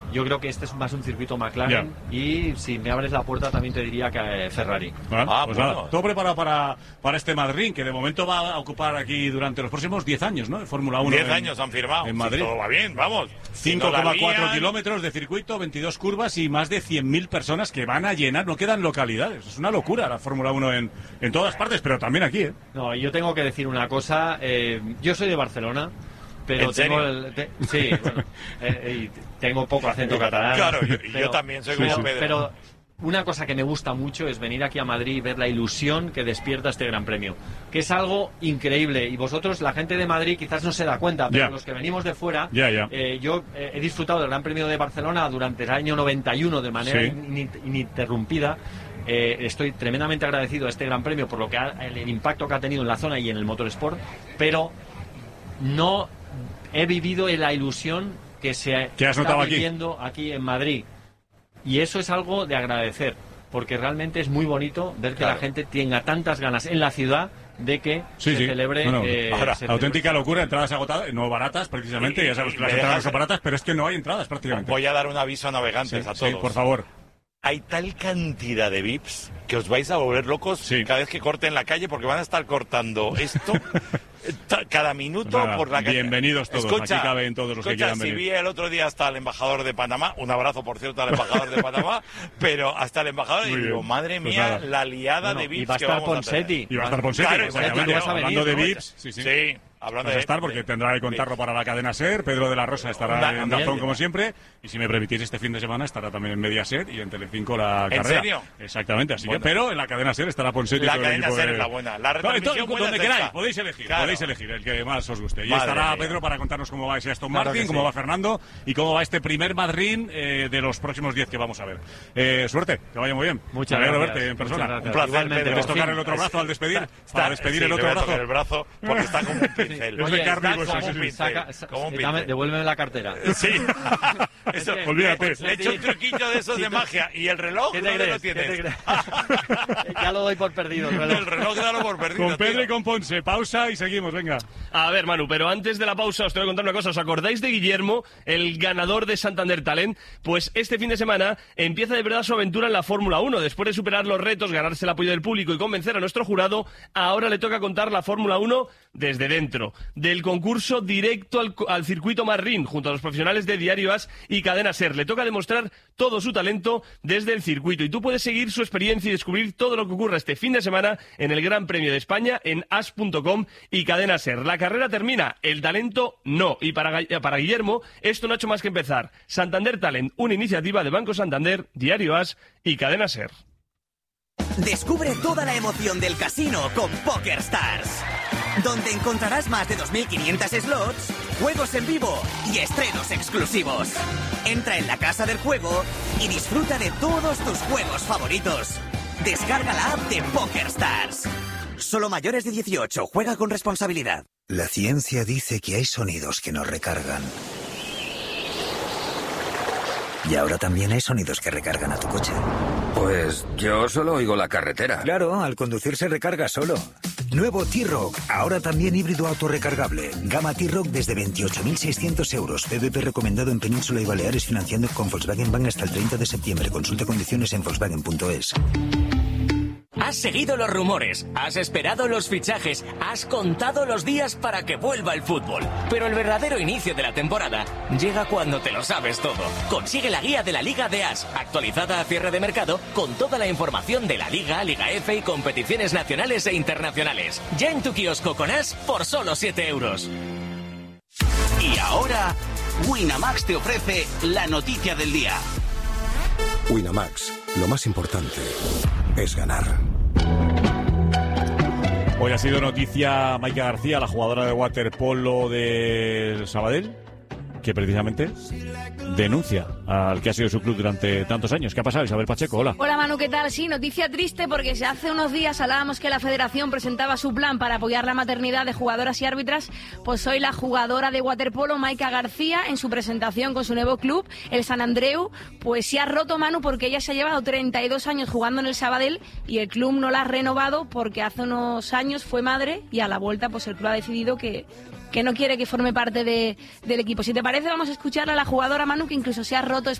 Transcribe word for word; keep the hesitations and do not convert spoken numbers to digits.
yo creo que este es más un circuito McLaren ya. Y si me abres la puerta también te diría que eh, Ferrari. Bueno, ah, pues bueno. Nada, todo preparado para, para este Madrid, que de momento va a ocupar aquí durante los próximos diez años, ¿no? De Fórmula uno. diez años han firmado. En Madrid. Si todo va bien, vamos. cinco coma cuatro si kilómetros de circuito, veintidós curvas y más de cien mil personas que van a llenar, no quedan localidades. Es una locura la Fórmula uno en, en todas partes, pero también aquí, ¿eh? No, yo tengo que decir una cosa. Eh, yo soy de Barcelona. Pero tengo el, te, sí, bueno, eh, y tengo poco acento catalán. Claro, yo, pero, yo también soy como pero, Pedro. Pero una cosa que me gusta mucho es venir aquí a Madrid y ver la ilusión que despierta este Gran Premio, que es algo increíble. Y vosotros, la gente de Madrid, quizás no se da cuenta, pero yeah. los que venimos de fuera, yeah, yeah. Eh, yo eh, he disfrutado del Gran Premio de Barcelona durante el año noventa y uno de manera sí. in, in, ininterrumpida. Eh, estoy tremendamente agradecido a este Gran Premio por lo que ha, el, el impacto que ha tenido en la zona y en el motorsport, pero no he vivido en la ilusión que se ¿Qué has está notado viviendo aquí? aquí en Madrid. Y eso es algo de agradecer, porque realmente es muy bonito ver que claro. la gente tenga tantas ganas en la ciudad de que sí, se sí. celebre... No, no. Eh, Ahora, se auténtica celebre. locura, entradas agotadas, no baratas precisamente, y, ya sabes que las dejas... entradas no son baratas, pero es que no hay entradas prácticamente. Voy a dar un aviso a navegantes sí, a todos. Sí, por favor. Hay tal cantidad de V I Ps que os vais a volver locos sí. cada vez que corten la calle, porque van a estar cortando esto cada minuto pues nada, por la calle. Bienvenidos todos, escucha, aquí caben todos los escucha, que quieran si venir. vi el otro día hasta el embajador de Panamá, un abrazo por cierto al embajador de Panamá, pero hasta el embajador, y digo, madre pues mía, nada. la liada bueno, de V I Ps y va a que estar vamos Ponseti. a tener. Y va a estar Ponseti, claro, exactamente, vas a venir, hablando de ¿no? V I Ps, sí, sí. sí. Hablando Vas a de, estar porque de, tendrá que contarlo para la cadena SER. Pedro de la Rosa estará Una, en Dazón como siempre, y si me permitís este fin de semana estará también en Mediaset y en Telecinco la ¿En carrera. serio? Exactamente, así bueno. que, pero en la cadena SER estará Ponseti. La todo cadena el SER de... es la buena. La retransmisión no, buena donde es queráis, esta. podéis elegir, claro. podéis elegir el que más os guste. Y Madre estará mía. Pedro para contarnos cómo va ese Aston claro Martin, cómo sí. va Fernando y cómo va este primer Madrid eh, de los próximos diez que vamos a ver. Eh, suerte, que vaya muy bien. Muchas Me alegro gracias. verte en persona. Un placer, Pedro. ¿Puedes tocar el otro brazo al despedir? Está, Para despedir sí, el otro le voy a brazo. tocar el brazo porque está como un pincel. Sí. Es de carne y hueso, como sí, un sí. pincel. Saca, Como un dame, pincel. devuélveme la cartera. Sí. Eso, Es que, olvídate. Le he hecho un truquillo de esos Sí, de tú- magia. ¿Y el reloj? ¿Qué te ¿Dónde crees? lo tienes? ¿Qué te crees? Ya lo doy por perdido. El reloj. El reloj dalo por perdido. Con Pedro tío. y con Ponce. Pausa y seguimos, venga. A ver, Manu, pero antes de la pausa os tengo que contar una cosa. ¿Os acordáis de Guillermo, el ganador de Santander Talent? Pues este fin de semana empieza de verdad su aventura en la Fórmula uno. Después de superar los retos, ganarse el apoyo del público y convencer a nuestro jurado, ahora le toca contar la Fórmula uno desde dentro. Del concurso directo al, al circuito Marrín, junto a los profesionales de Diario As y Cadena SER. Le toca demostrar todo su talento desde el circuito. Y tú puedes seguir su experiencia y descubrir todo lo que ocurra este fin de semana en el Gran Premio de España en as punto com y Cadena SER. La carrera termina, el talento no. Y para, para Guillermo, esto no ha hecho más que empezar. Santander Talent, una iniciativa de Banco Santander, Diario As y Cadena SER. Descubre toda la emoción del casino con PokerStars, donde encontrarás más de dos mil quinientos slots, juegos en vivo y estrenos exclusivos. Entra en la casa del juego y disfruta de todos tus juegos favoritos. Descarga la app de PokerStars. Solo mayores de dieciocho, juega con responsabilidad. La ciencia dice que hay sonidos que nos recargan. Y ahora también hay sonidos que recargan a tu coche. Pues yo solo oigo la carretera. Claro, al conducir se recarga solo. Nuevo T-Rock, ahora también híbrido autorrecargable. Gama T-Rock desde veintiocho mil seiscientos euros. P V P recomendado en Península y Baleares financiando con Volkswagen Bank hasta el treinta de septiembre. Consulta condiciones en Volkswagen punto es. Has seguido los rumores, has esperado los fichajes, has contado los días para que vuelva el fútbol. Pero el verdadero inicio de la temporada llega cuando te lo sabes todo. Consigue la guía de la Liga de As, actualizada a cierre de mercado, con toda la información de la Liga, Liga F y competiciones nacionales e internacionales. Ya en tu kiosco con As por solo siete euros. Y ahora, Winamax te ofrece la noticia del día. Winamax, lo más importante es ganar. Hoy ha sido noticia Maika García, la jugadora de waterpolo del Sabadell, que precisamente denuncia al que ha sido su club durante tantos años. ¿Qué ha pasado, Isabel Pacheco? Hola. Hola, Manu, ¿qué tal? Sí, noticia triste porque si hace unos días hablábamos que la federación presentaba su plan para apoyar la maternidad de jugadoras y árbitras, pues hoy la jugadora de waterpolo, Maika García, en su presentación con su nuevo club, el San Andreu, pues se ha roto, Manu, porque ella se ha llevado treinta y dos años jugando en el Sabadell y el club no la ha renovado porque hace unos años fue madre y a la vuelta pues el club ha decidido que... que no quiere que forme parte de, del equipo. Si te parece, vamos a escuchar a la jugadora, Manu, que incluso se ha roto